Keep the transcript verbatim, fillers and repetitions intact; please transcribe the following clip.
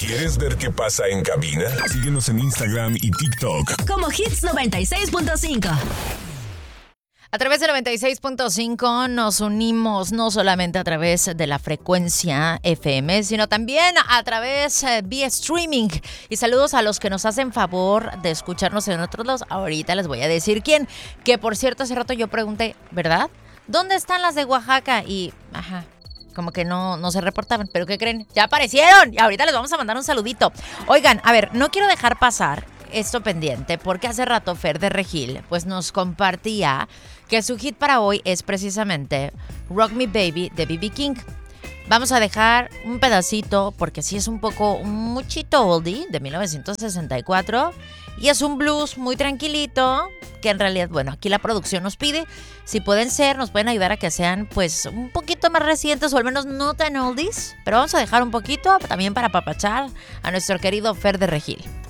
¿Quieres ver qué pasa en cabina? Síguenos en Instagram y TikTok como Hits noventa y seis punto cinco. A través de noventa y seis punto cinco nos unimos no solamente a través de la frecuencia F M, sino también a través eh, vía streaming. Y saludos a los que nos hacen favor de escucharnos en otros lados. Ahorita les voy a decir quién. Que por cierto, hace rato yo pregunté, ¿verdad? ¿Dónde están las de Oaxaca? Y, ajá, como que no, no se reportaban. ¿Pero qué creen? ¡Ya aparecieron! Y ahorita les vamos a mandar un saludito. Oigan, a ver, no quiero dejar pasar esto pendiente, porque hace rato Fer de Regil pues nos compartía que su hit para hoy es precisamente Rock Me Baby de B B King. Vamos a dejar un pedacito porque sí es un poco, un muchito oldie de mil novecientos sesenta y cuatro y es un blues muy tranquilito que en realidad, bueno, aquí la producción nos pide, si pueden ser, nos pueden ayudar a que sean pues un poquito más recientes o al menos no tan oldies, pero vamos a dejar un poquito también para apapachar a nuestro querido Fer de Regil.